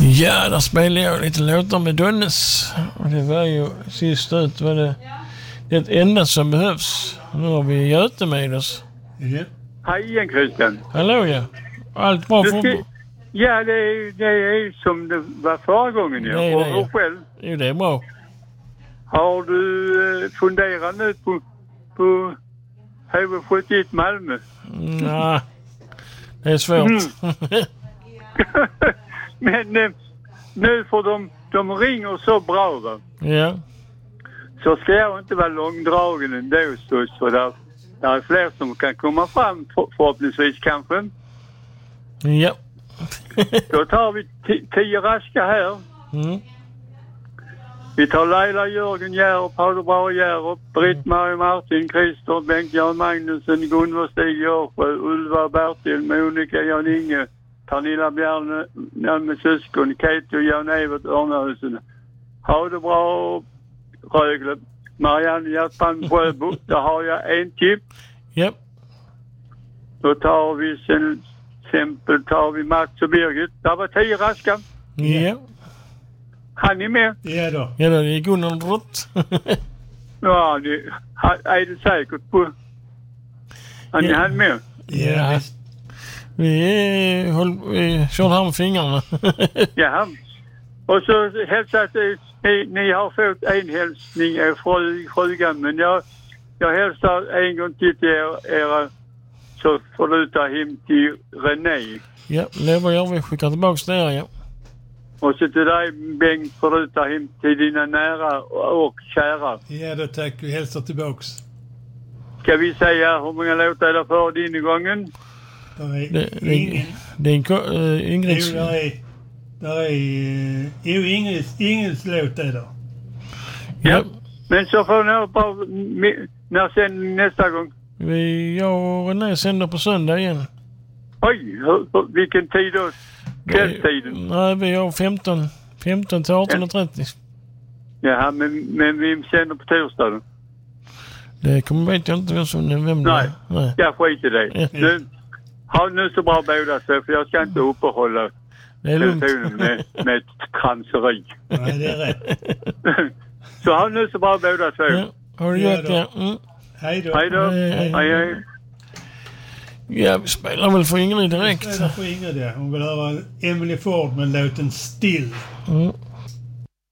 Ja, där spelade jag lite låtar med Dönnes. Och det var ju sist ut var det enda som behövs. Nu har vi Göte med oss. Ja. Hej igen, Christian. Hallå, ja. Allt bra för... Ja, det är som det var förra gången. Ja. Nej, och själv? Jo, det är bra. Har du funderat nu på HV71 Malmö? Nej, det är svårt. Men nu får de ringer så bra, va? Ja. Så ska jag inte vara långdragen ändå, så där är fler som kan komma fram förhoppningsvis kanske. Ja. Då tar vi 10 raska här. Mm. Vi tar Laila, Jörgen, Hjärup, Haderbra, Hjärup, Britt-Marie, Martin, Christer, Bengt, Jan Magnusson, Gunvor, Stig, Görsjö, Ulva, Bertil, Monica, Jan-Inge, Pernilla Bjärne, med syskon, Kate och Jan-Evert, Örnahusen, Haderbra, Rögle, Marianne, Hjärtbrand, Sjöbo. Där har jag en tipp. Ja. Då tar vi sen exempel tar vi Mats och Birgit. Där var 10 raska. Ja. Han är med. Ja då. Ja då, det är Gunnar Rott. Ja, det är det säkert på. Han är han med. Ja. Vi kör här med fingrarna. Ja. Och så hälsar att ni har fått en hälsning av frugan. Men jag hälsar en gång till era så får du ta hem till René. Ja, det var jag. Vi skickar tillbaka det här, ja. Och så till dig, Bengt, får du ta hem till dina nära och kära. Ja då, tack. Vi hälsar tillbaks. Ska vi säga hur många låtar är det för din gången? Det är Ingrids... Där är Ingrids låt är där. Ja. Men så får ni bara när sen nästa gång. Jag och René sänder på söndag igen. Oj, vilken tid då? Kvällstiden? Nej, vi har 15 till 18:30. Ja, men vi sänder på torsdag då? Det vet jag inte vem det är. Nej, jag skiter i det. Ja. Nu så bra båda så för jag ska inte uppehålla telefonen med ett kranseri. Nej, det är rätt. Så ha nu så bra båda två. Ja, har du gjort det? Mm. Hej då. Hej då. Hej. Ja, vi spelar väl för Ingrid direkt. Vi spelar för Ingrid, ja. Hon vill höra Emily Ford med låten Still. Mm.